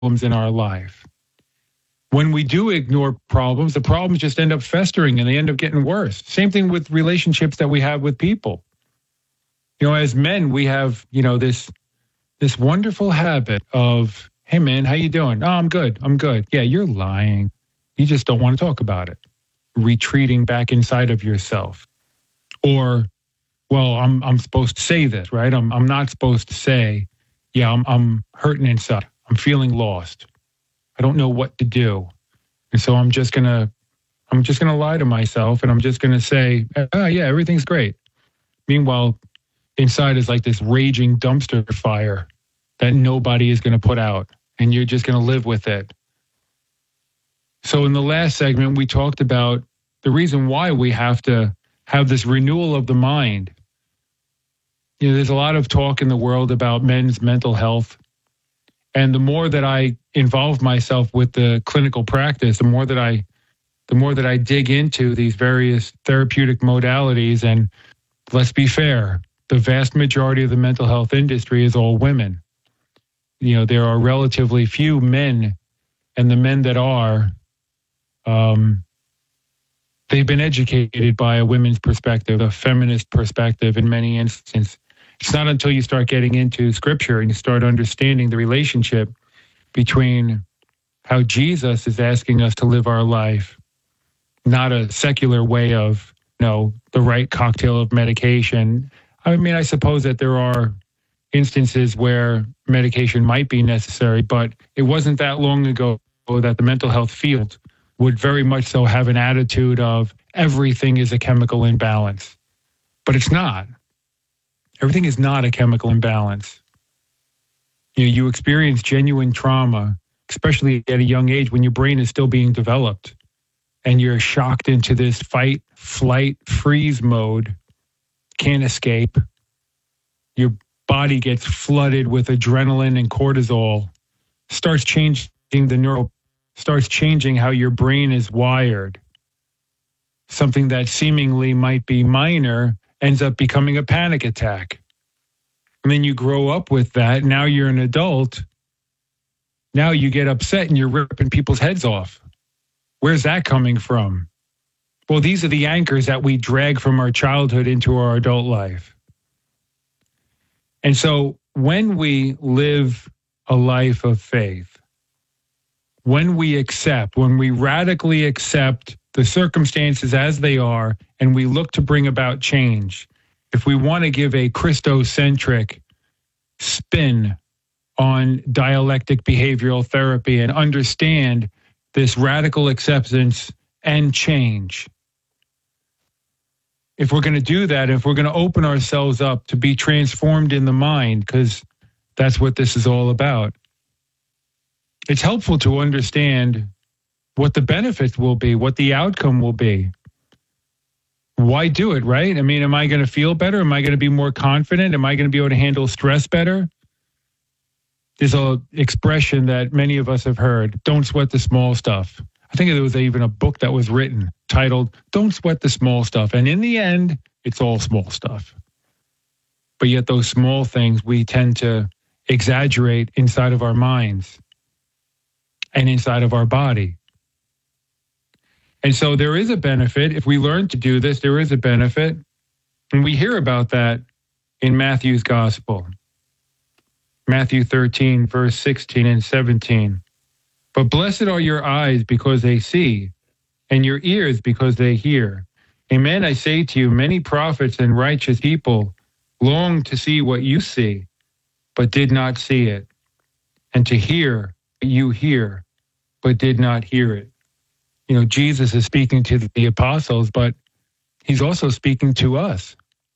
in our life. When we do ignore problems, the problems just end up festering and they end up getting worse. Same thing with relationships that we have with people. As men, we have, this wonderful habit of, hey man, how you doing? Oh, I'm good. Yeah, you're lying. You just don't want to talk about it. Retreating back inside of yourself. Or, well, I'm supposed to say this, right? I'm not supposed to say, yeah, I'm hurting inside. I'm feeling lost. I don't know what to do. And so I'm just gonna lie to myself and I'm just gonna say, oh yeah, everything's great. Meanwhile, inside is like this raging dumpster fire that nobody is gonna put out, and you're just gonna live with it. So in the last segment, we talked about the reason why we have to have this renewal of the mind. There's a lot of talk in the world about men's mental health. And the more that I involve myself with the clinical practice, the more that I dig into these various therapeutic modalities, and let's be fair, the vast majority of the mental health industry is all women. There are relatively few men, and the men that are, they've been educated by a women's perspective, a feminist perspective in many instances. It's not until you start getting into scripture and you start understanding the relationship between how Jesus is asking us to live our life, not a secular way of, the right cocktail of medication. I mean, I suppose that there are instances where medication might be necessary, but it wasn't that long ago that the mental health field would very much so have an attitude of everything is a chemical imbalance. But it's not. Everything is not a chemical imbalance. You experience genuine trauma, especially at a young age when your brain is still being developed, and you're shocked into this fight, flight, freeze mode, can't escape. Your body gets flooded with adrenaline and cortisol, starts changing starts changing how your brain is wired. Something that seemingly might be minor ends up becoming a panic attack. And then you grow up with that. Now you're an adult. Now you get upset and you're ripping people's heads off. Where's that coming from? Well, these are the anchors that we drag from our childhood into our adult life. And so when we live a life of faith, when we radically accept the circumstances as they are, and we look to bring about change, if we want to give a Christocentric spin on dialectic behavioral therapy and understand this radical acceptance and change, if we're going to do that, if we're going to open ourselves up to be transformed in the mind, because that's what this is all about, it's helpful to understand what the benefits will be, what the outcome will be. Why do it, right? I mean, am I going to feel better? Am I going to be more confident? Am I going to be able to handle stress better? There's an expression that many of us have heard, don't sweat the small stuff. I think there was even a book that was written titled, Don't Sweat the Small Stuff. And in the end, it's all small stuff. But yet those small things we tend to exaggerate inside of our minds and inside of our body. And so there is a benefit. If we learn to do this, there is a benefit. And we hear about that in Matthew's gospel. Matthew 13, verse 16 and 17. But blessed are your eyes because they see, and your ears because they hear. Amen, I say to you, many prophets and righteous people longed to see what you see, but did not see it, and to hear what you hear, but did not hear it. Jesus is speaking to the apostles, but he's also speaking to us.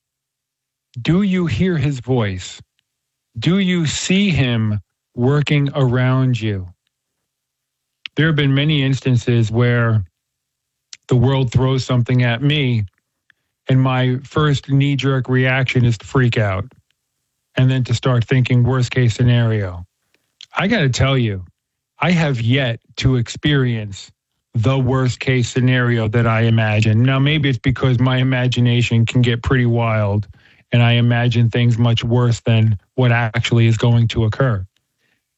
Do you hear his voice? Do you see him working around you? There have been many instances where the world throws something at me, and my first knee-jerk reaction is to freak out, and then to start thinking worst-case scenario. I got to tell you, I have yet to experience the worst-case scenario that I imagine. Now, maybe it's because my imagination can get pretty wild, and I imagine things much worse than what actually is going to occur.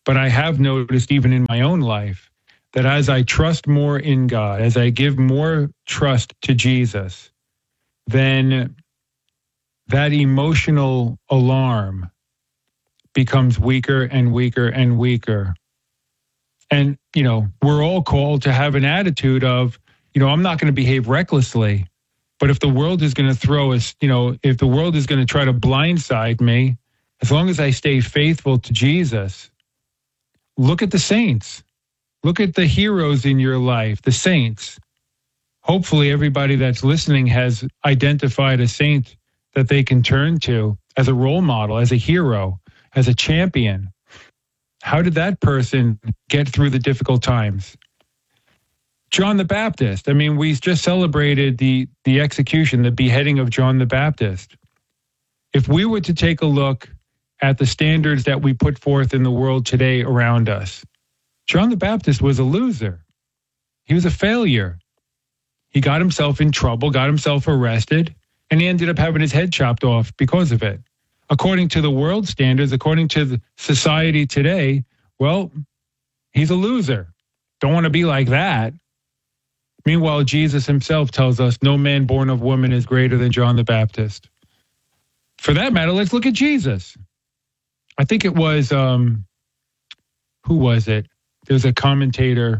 But I have noticed even in my own life that as I trust more in God, as I give more trust to Jesus, then that emotional alarm becomes weaker and weaker and weaker. And, we're all called to have an attitude of, I'm not going to behave recklessly. But if the world is going to throw us, if the world is going to try to blindside me, as long as I stay faithful to Jesus, look at the saints. Look at the heroes in your life, the saints. Hopefully everybody that's listening has identified a saint that they can turn to as a role model, as a hero, as a champion. How did that person get through the difficult times? John the Baptist. I mean, we just celebrated the execution, the beheading of John the Baptist. If we were to take a look at the standards that we put forth in the world today around us, John the Baptist was a loser. He was a failure. He got himself in trouble, got himself arrested, and he ended up having his head chopped off because of it. According to the world standards, according to the society today, well, he's a loser. Don't want to be like that. Meanwhile, Jesus himself tells us no man born of woman is greater than John the Baptist. For that matter, let's look at Jesus. I think it was, who was it? There's a commentator,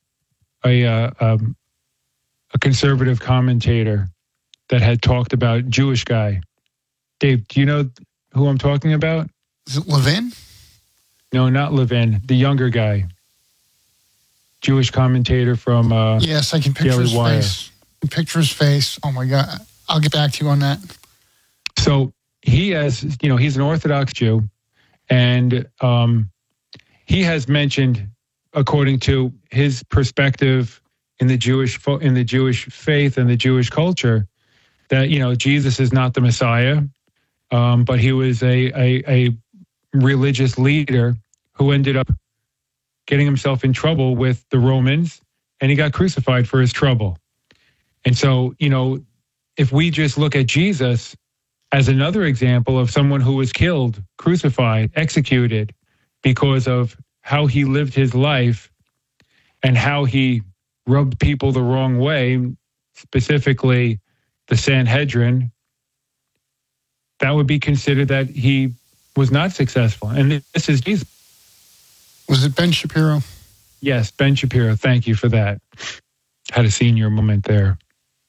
a conservative commentator that had talked about Jewish guy. Dave, do you know who I'm talking about? Is it Levin? No, not Levin. The younger guy. Jewish commentator from yes, I can picture his face. Picture his face. Oh my God. I'll get back to you on that. So he has, he's an Orthodox Jew, and he has mentioned, according to his perspective in the Jewish faith and the Jewish culture, that Jesus is not the Messiah, but he was a religious leader who ended up getting himself in trouble with the Romans, and he got crucified for his trouble. And so, if we just look at Jesus as another example of someone who was killed, crucified, executed because of how he lived his life and how he rubbed people the wrong way, specifically the Sanhedrin, that would be considered that he was not successful. And this is Jesus. Was it Ben Shapiro? Yes, Ben Shapiro. Thank you for that. Had a senior moment there.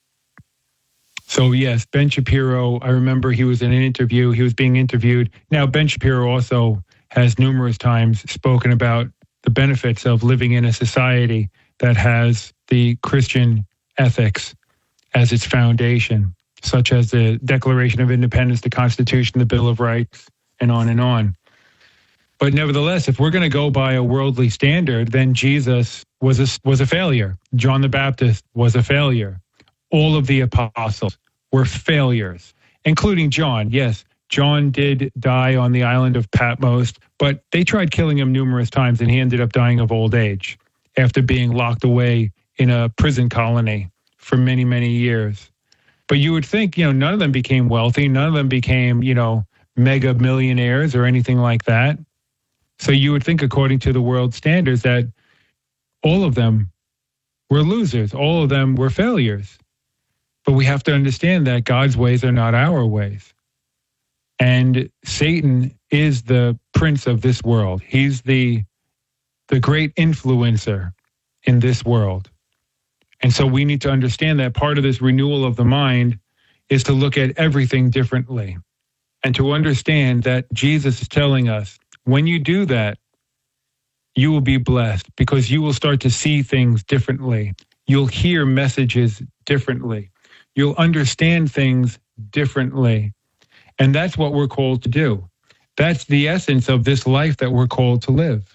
So yes, Ben Shapiro, I remember he was in an interview. He was being interviewed. Now, Ben Shapiro also has numerous times spoken about the benefits of living in a society that has the Christian ethics as its foundation, such as the Declaration of Independence, the Constitution, the Bill of Rights, and on and on. But nevertheless, if we're going to go by a worldly standard, then Jesus was a failure. John the Baptist was a failure. All of the apostles were failures, including John. Yes, John did die on the island of Patmos, but they tried killing him numerous times, and he ended up dying of old age after being locked away in a prison colony for many, many years. But you would think, none of them became wealthy. None of them became, mega millionaires or anything like that. So you would think, according to the world standards, that all of them were losers. All of them were failures. But we have to understand that God's ways are not our ways. And Satan is the prince of this world. He's the great influencer in this world. And so we need to understand that part of this renewal of the mind is to look at everything differently and to understand that Jesus is telling us, when you do that, you will be blessed because you will start to see things differently. You'll hear messages differently. You'll understand things differently. And that's what we're called to do. That's the essence of this life that we're called to live.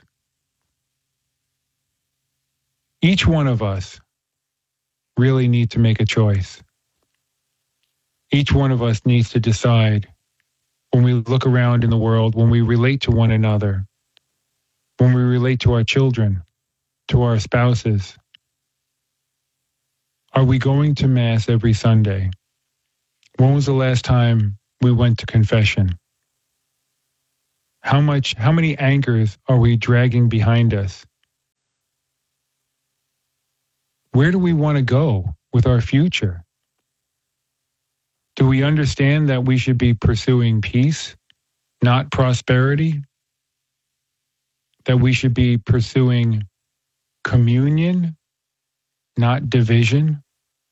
Each one of us really need to make a choice. Each one of us needs to decide, when we look around in the world, when we relate to one another, when we relate to our children, to our spouses, are we going to Mass every Sunday? When was the last time we went to confession? How many anchors are we dragging behind us? Where do we want to go with our future? Do we understand that we should be pursuing peace, not prosperity? That we should be pursuing communion, not division?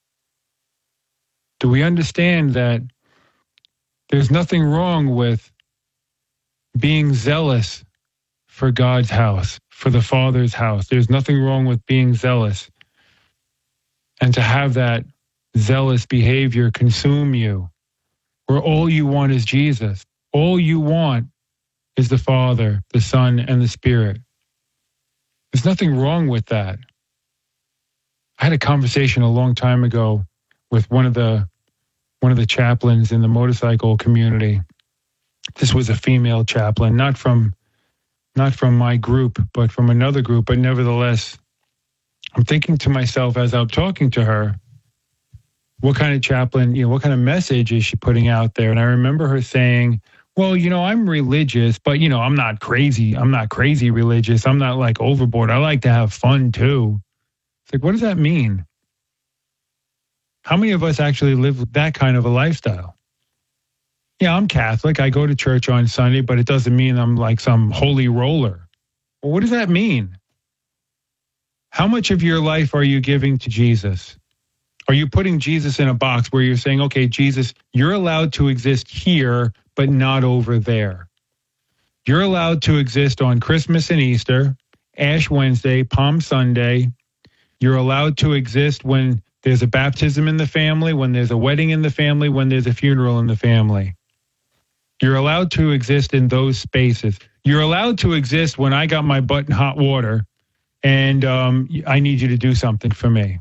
Do we understand that there's nothing wrong with being zealous for God's house, for the Father's house? There's nothing wrong with being zealous. And to have that zealous behavior consume you, where all you want is Jesus. All you want is the Father, the Son, and the Spirit. There's nothing wrong with that. I had a conversation a long time ago with one of the chaplains in the motorcycle community. This was a female chaplain, not from my group, but from another group. But nevertheless, I'm thinking to myself as I'm talking to her, what kind of chaplain, what kind of message is she putting out there? And I remember her saying, well, I'm religious, but, I'm not crazy. I'm not crazy religious. I'm not like overboard. I like to have fun too. It's like, what does that mean? How many of us actually live that kind of a lifestyle? Yeah, I'm Catholic. I go to church on Sunday, but it doesn't mean I'm like some holy roller. Well, what does that mean? How much of your life are you giving to Jesus? Are you putting Jesus in a box where you're saying, okay, Jesus, you're allowed to exist here, but not over there. You're allowed to exist on Christmas and Easter, Ash Wednesday, Palm Sunday. You're allowed to exist when there's a baptism in the family, when there's a wedding in the family, when there's a funeral in the family. You're allowed to exist in those spaces. You're allowed to exist when I got my butt in hot water and I need you to do something for me.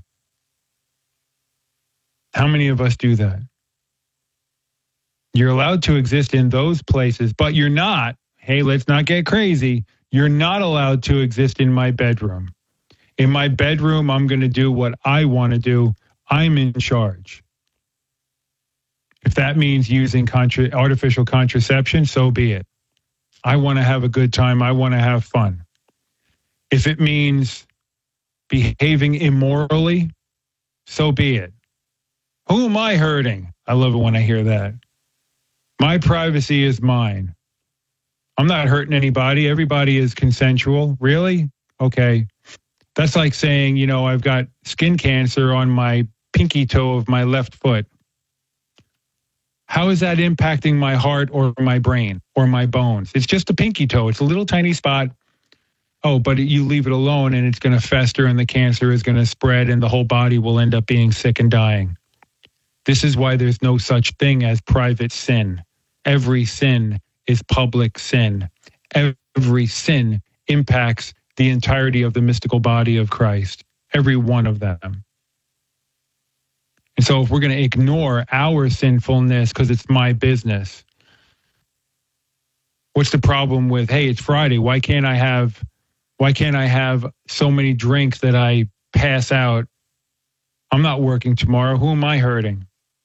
How many of us do that? You're allowed to exist in those places, but you're not, hey, let's not get crazy. You're not allowed to exist in my bedroom. In my bedroom, I'm going to do what I want to do. I'm in charge. If that means using artificial contraception, so be it. I want to have a good time. I want to have fun. If it means behaving immorally, so be it. Who am I hurting? I love it when I hear that. My privacy is mine. I'm not hurting anybody. Everybody is consensual. Really? Okay. That's like saying, I've got skin cancer on my pinky toe of my left foot. How is that impacting my heart or my brain or my bones? It's just a pinky toe. It's a little tiny spot. Oh, but you leave it alone and it's going to fester and the cancer is going to spread and the whole body will end up being sick and dying. This is why there's no such thing as private sin. Every sin is public sin. Every sin impacts the entirety of the mystical body of Christ. Every one of them. And so if we're going to ignore our sinfulness because it's my business, what's the problem with, hey, it's Friday. Why can't I have so many drinks that I pass out? I'm not working tomorrow. Who am I hurting?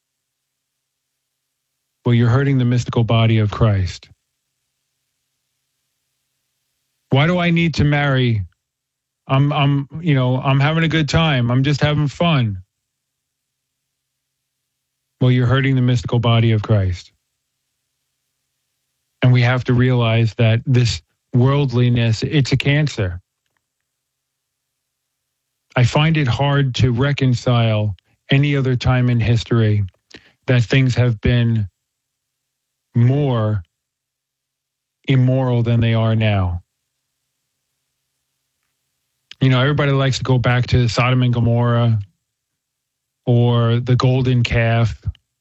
Well, you're hurting the mystical body of Christ. Why do I need to marry? I'm having a good time. I'm just having fun. Well, you're hurting the mystical body of Christ. And we have to realize that this worldliness, it's a cancer. I find it hard to reconcile any other time in history that things have been more immoral than they are now. Everybody likes to go back to Sodom and Gomorrah or the golden calf,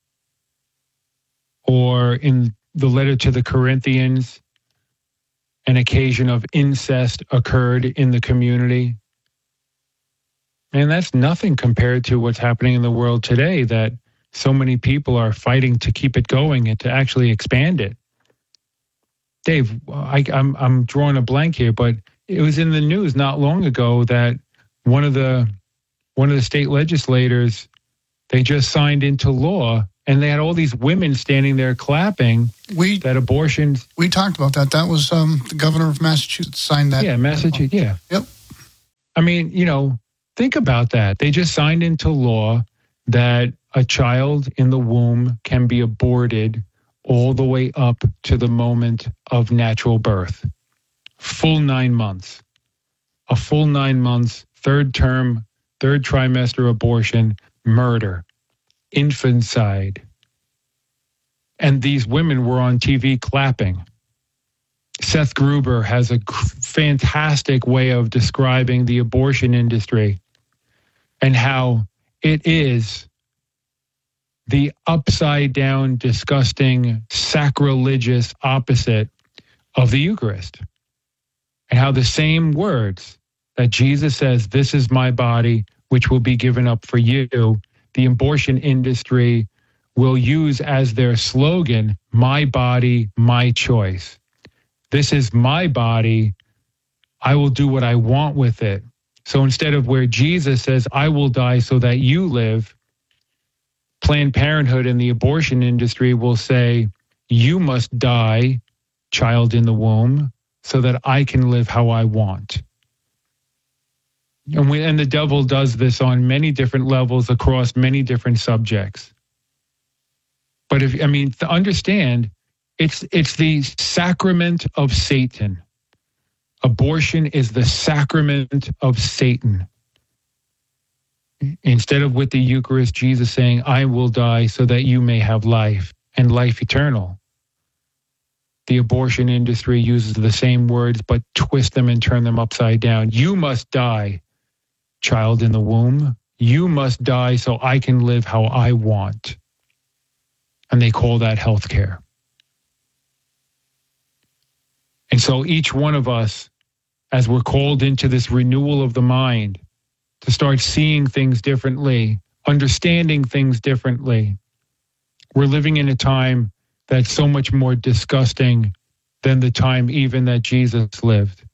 or in the letter to the Corinthians, an occasion of incest occurred in the community. And that's nothing compared to what's happening in the world today, that so many people are fighting to keep it going and to actually expand it. Dave, I'm drawing a blank here, but it was in the news not long ago that one of the state legislators, they just signed into law and they had all these women standing there clapping that abortions. We talked about that. That was the governor of Massachusetts signed that. Yeah, Massachusetts. Yeah. Yep. I mean, think about that. They just signed into law that a child in the womb can be aborted all the way up to the moment of natural birth. Full 9 months. A full 9 months, third trimester abortion, murder, infanticide. And these women were on TV clapping. Seth Gruber has a fantastic way of describing the abortion industry and how it is the upside down, disgusting, sacrilegious opposite of the Eucharist. And how the same words that Jesus says, "This is my body, which will be given up for you," the abortion industry will use as their slogan, "My body, my choice." This is my body. I will do what I want with it. So instead of where Jesus says, "I will die so that you live," Planned Parenthood and the abortion industry will say, "You must die, child in the womb, so that I can live how I want." And the devil does this on many different levels across many different subjects. But to understand, it's the sacrament of Satan. Abortion is the sacrament of Satan. Instead of with the Eucharist, Jesus saying, "I will die so that you may have life and life eternal." The abortion industry uses the same words, but twist them and turn them upside down. "You must die, child in the womb. You must die so I can live how I want." And they call that healthcare. And so each one of us, as we're called into this renewal of the mind, to start seeing things differently, understanding things differently, we're living in a time that's so much more disgusting than the time even that Jesus lived.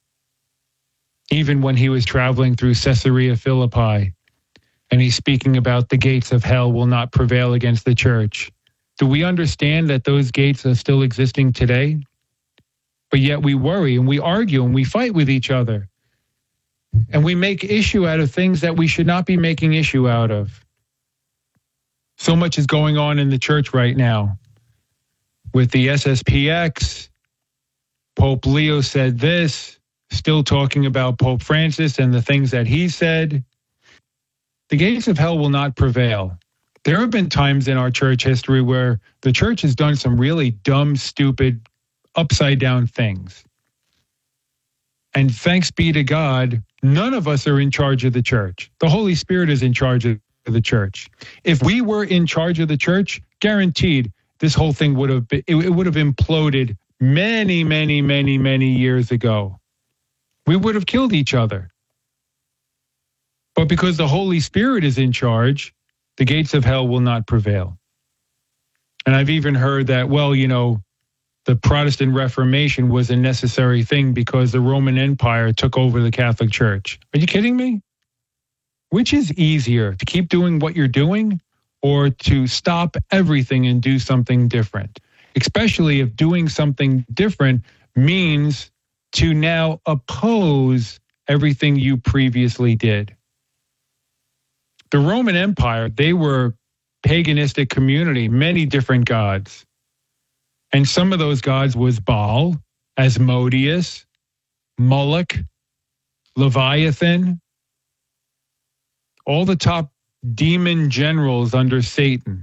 Even when he was traveling through Caesarea Philippi, and he's speaking about the gates of hell will not prevail against the church. Do we understand that those gates are still existing today? But yet we worry and we argue and we fight with each other. And we make issue out of things that we should not be making issue out of. So much is going on in the church right now. With the SSPX, Pope Leo said this, still talking about Pope Francis and the things that he said. The gates of hell will not prevail. There have been times in our church history where the church has done some really dumb, stupid, upside down things. And thanks be to God, none of us are in charge of the church. The Holy Spirit is in charge of the church. If we were in charge of the church, guaranteed this whole thing would have been, it would have imploded many, many, many, many years ago. We would have killed each other. But because the Holy Spirit is in charge, the gates of hell will not prevail. And I've even heard that, the Protestant Reformation was a necessary thing because the Roman Empire took over the Catholic Church. Are you kidding me? Which is easier, to keep doing what you're doing or to stop everything and do something different? Especially if doing something different means to now oppose everything you previously did. The Roman Empire, they were paganistic community, many different gods. And some of those gods was Baal, Asmodeus, Moloch, Leviathan, all the top demon generals under Satan.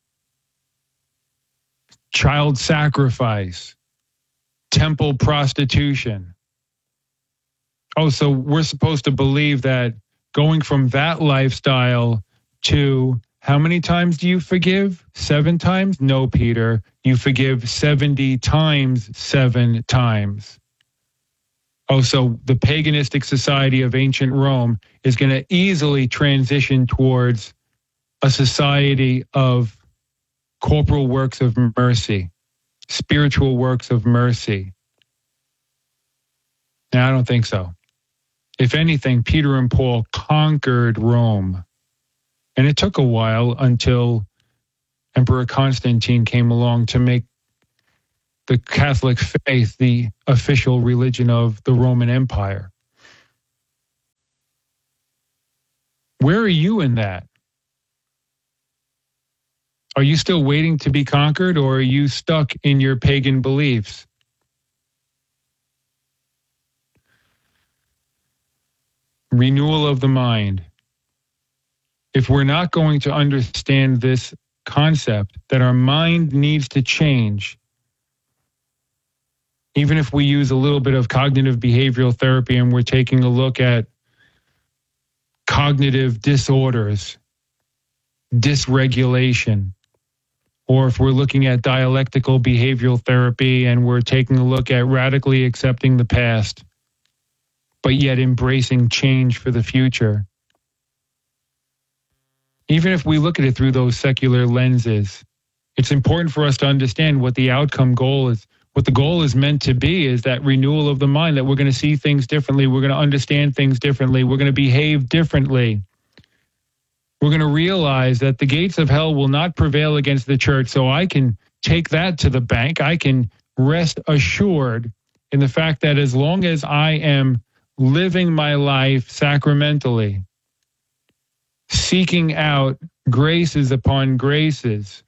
Child sacrifice, temple prostitution. Oh, so we're supposed to believe that going from that lifestyle to how many times do you forgive? 7 times? No, Peter. You forgive 70 times 7 times. Oh, so the paganistic society of ancient Rome is going to easily transition towards a society of corporal works of mercy, spiritual works of mercy. Now, I don't think so. If anything, Peter and Paul conquered Rome. And it took a while until Emperor Constantine came along to make the Catholic faith the official religion of the Roman Empire. Where are you in that? Are you still waiting to be conquered, or are you stuck in your pagan beliefs? Renewal of the mind. If we're not going to understand this concept that our mind needs to change, even if we use a little bit of cognitive behavioral therapy and we're taking a look at cognitive disorders, dysregulation, or if we're looking at dialectical behavioral therapy and we're taking a look at radically accepting the past, but yet embracing change for the future. Even if we look at it through those secular lenses, it's important for us to understand what the outcome goal is. What the goal is meant to be is that renewal of the mind, that we're going to see things differently, we're going to understand things differently, we're going to behave differently. We're going to realize that the gates of hell will not prevail against the church, so I can take that to the bank. I can rest assured in the fact that as long as I am living my life sacramentally, seeking out graces upon graces,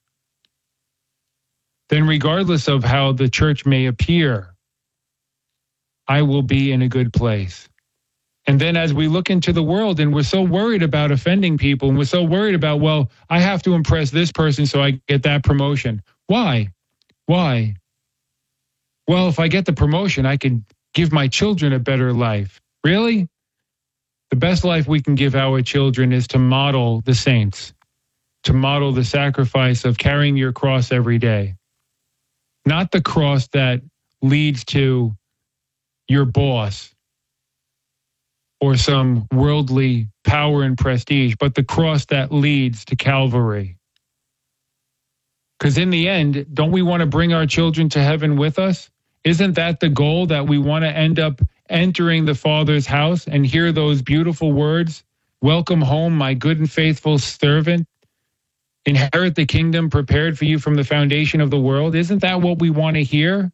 then regardless of how the church may appear, I will be in a good place. And then as we look into the world and we're so worried about offending people and we're so worried about, well, I have to impress this person so I get that promotion. Why? Why? Well, if I get the promotion, I can give my children a better life. Really? The best life we can give our children is to model the saints, to model the sacrifice of carrying your cross every day. Not the cross that leads to your boss or some worldly power and prestige, but the cross that leads to Calvary. Because in the end, don't we want to bring our children to heaven with us? Isn't that the goal, that we want to end up entering the Father's house and hear those beautiful words, "Welcome home, my good and faithful servant. Inherit the kingdom prepared for you from the foundation of the world"? Isn't that what we want to hear?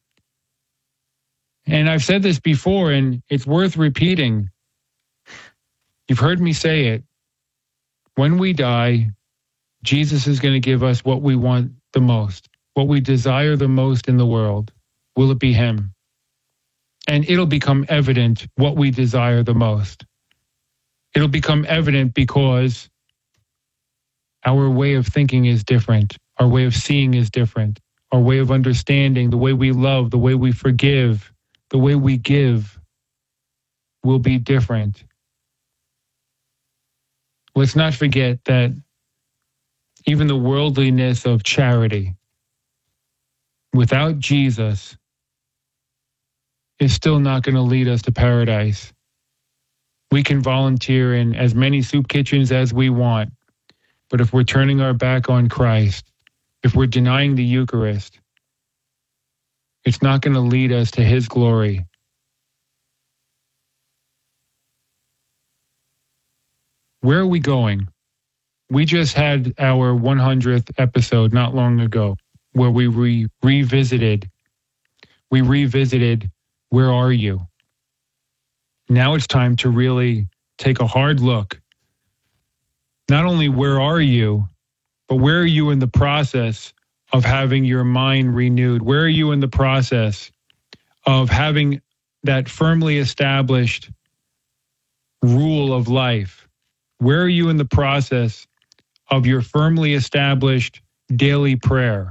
And I've said this before, and it's worth repeating. You've heard me say it. When we die, Jesus is going to give us what we want the most, what we desire the most in the world. Will it be Him? And it'll become evident what we desire the most. It'll become evident because our way of thinking is different. Our way of seeing is different. Our way of understanding, the way we love, the way we forgive, the way we give will be different. Let's not forget that even the worldliness of charity, without Jesus, is still not going to lead us to paradise. We can volunteer in as many soup kitchens as we want, but if we're turning our back on Christ, if we're denying the Eucharist, it's not going to lead us to His glory. Where are we going? We just had our 100th episode not long ago where we revisited, where are you? Now it's time to really take a hard look. Not only where are you, but where are you in the process of having your mind renewed? Where are you in the process of having that firmly established rule of life? Where are you in the process of your firmly established daily prayer?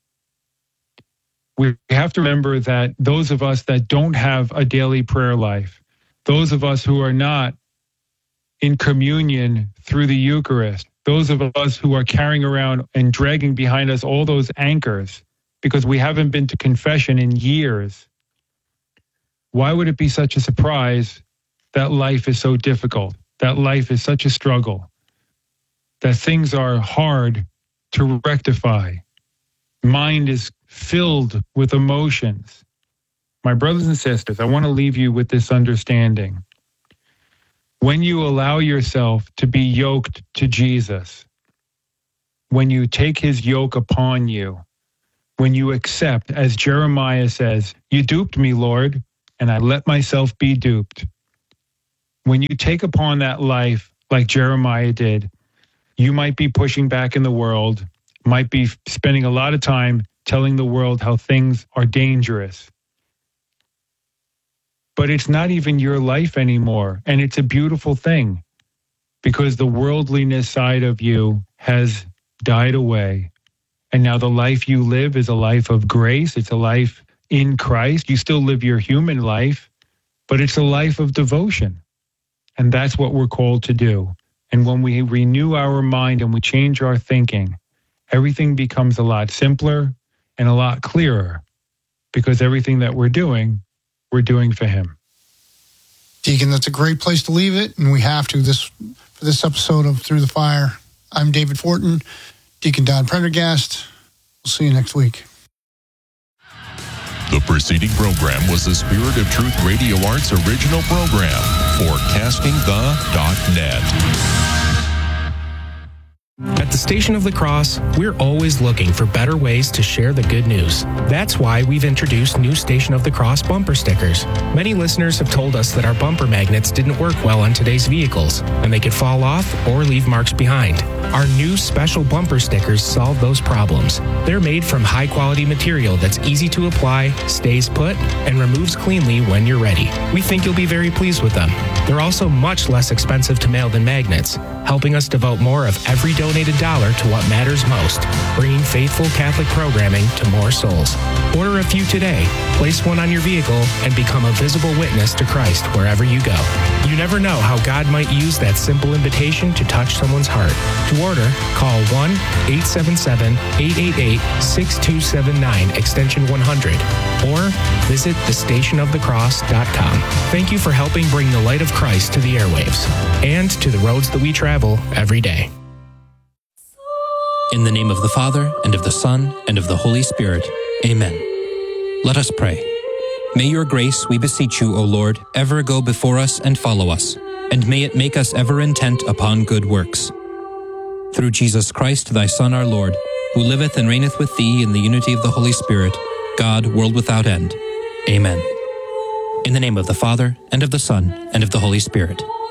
We have to remember that those of us that don't have a daily prayer life, those of us who are not in communion through the Eucharist, those of us who are carrying around and dragging behind us all those anchors because we haven't been to confession in years, why would it be such a surprise that life is so difficult, that life is such a struggle, that things are hard to rectify? Mind is filled with emotions. My brothers and sisters, I want to leave you with this understanding. When you allow yourself to be yoked to Jesus, when you take his yoke upon you, when you accept, as Jeremiah says, you duped me, Lord, and I let myself be duped. When you take upon that life like Jeremiah did, you might be pushing back in the world, might be spending a lot of time telling the world how things are dangerous. But it's not even your life anymore, and it's a beautiful thing because the worldliness side of you has died away. And now the life you live is a life of grace. It's a life in Christ. You still live your human life, but it's a life of devotion. And that's what we're called to do. And when we renew our mind and we change our thinking, everything becomes a lot simpler and a lot clearer because everything that we're doing for him. Deacon, that's a great place to leave it. And we have to for this episode of Through the Fire. I'm David Fortin. Deacon Don Prendergast. We'll see you next week. The preceding program was the Spirit of Truth Radio Arts original program for CastingThe.net. At the Station of the Cross, we're always looking for better ways to share the good news. That's why we've introduced new Station of the Cross bumper stickers. Many listeners have told us that our bumper magnets didn't work well on today's vehicles, and they could fall off or leave marks behind. Our new special bumper stickers solve those problems. They're made from high-quality material that's easy to apply, stays put, and removes cleanly when you're ready. We think you'll be very pleased with them. They're also much less expensive to mail than magnets, helping us devote more of every donated dollar to what matters most, bringing faithful Catholic programming to more souls. Order a few today, place one on your vehicle, and become a visible witness to Christ wherever you go. You never know how God might use that simple invitation to touch someone's heart. To order, call 1-877-888-6279, extension 100, or visit thestationofthecross.com. Thank you for helping bring the light of Christ to the airwaves and to the roads that we travel every day. In the name of the Father, and of the Son, and of the Holy Spirit. Amen. Let us pray. May your grace, we beseech you, O Lord, ever go before us and follow us, and may it make us ever intent upon good works. Through Jesus Christ, thy Son, our Lord, who liveth and reigneth with thee in the unity of the Holy Spirit, God, world without end. Amen. In the name of the Father, and of the Son, and of the Holy Spirit.